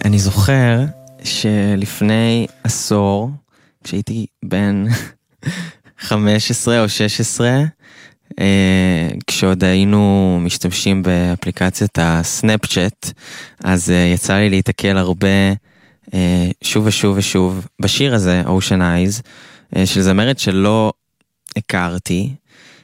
אני זוכר שלפני עשור, כשהייתי בן 15 או 16, כשעוד היינו משתמשים באפליקציית הסנאפצ'אט, אז יצא לי להתקל הרבה שוב ושוב ושוב בשיר הזה, Ocean Eyes, של זמרת שלא הכרתי,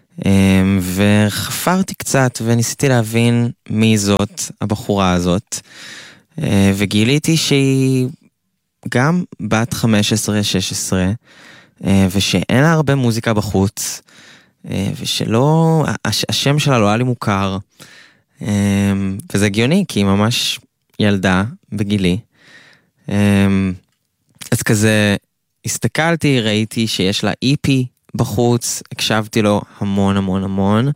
וחפרתי קצת וניסיתי להבין מי זאת, הבחורה הזאת, וגיליתי שהיא גם בת 15-16, ושאין לה הרבה מוזיקה בחוץ, ושלא, השם שלה לא היה לי מוכר, וזה הגיוני, כי היא ממש ילדה בגילי. אז כזה הסתכלתי, ראיתי שיש לה EP בחוץ, הקשבתי לו המון המון המון,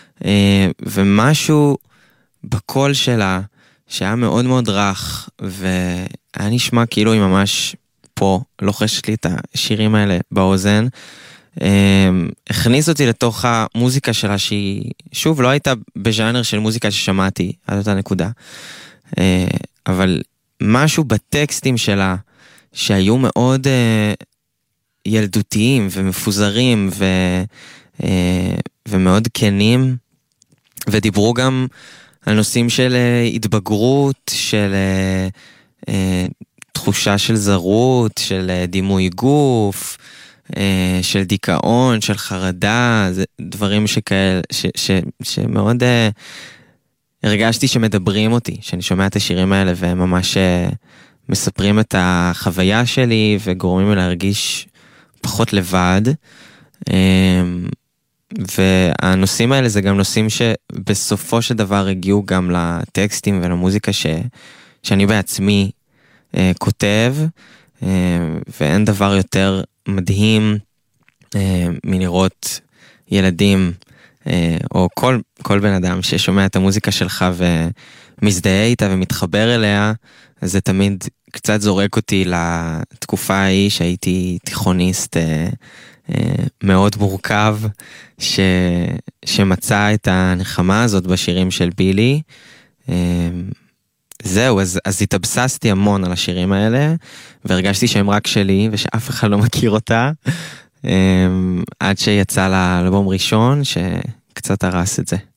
ומשהו בקול שלה, שהיה מאוד מאוד רך, והיה נשמע כאילו היא ממש פה, לוחשת לי את השירים האלה באוזן, הכניס אותי לתוך המוזיקה שלה, שהיא, שוב, לא הייתה בז'אנר של מוזיקה ששמעתי עד אותה נקודה, אבל משהו בטקסטים שלה, שהיו מאוד ילדותיים ומפוזרים, ומאוד כנים, ודיברו גם על נושאים של התבגרות, של תחושה של זרות, של דימוי גוף, של דיכאון, של חרדה, זה דברים שכאלה, שמאוד הרגשתי שמדברים אותי, שאני שומע את השירים האלה, והם ממש מספרים את החוויה שלי, וגורמים לי להרגיש פחות לבד. והנושאים האלה זה גם נושאים שבסופו של דבר הגיעו גם לטקסטים ולמוזיקה שאני בעצמי כותב, ואין דבר יותר מדהים מלראות ילדים, או כל בן אדם ששומע את המוזיקה שלך ומזדהה איתה ומתחבר אליה, אז זה תמיד קצת זורק אותי לתקופה ההיא שהייתי תיכוניסט מאוד מורכב, שמצא את הנחמה הזאת בשירים של בילי. זהו, אז התאבססתי המון על השירים האלה, והרגשתי שהם רק שלי, ושאף אחד לא מכיר אותה, עד שיצא לאלבום ראשון, שקצת הרס את זה.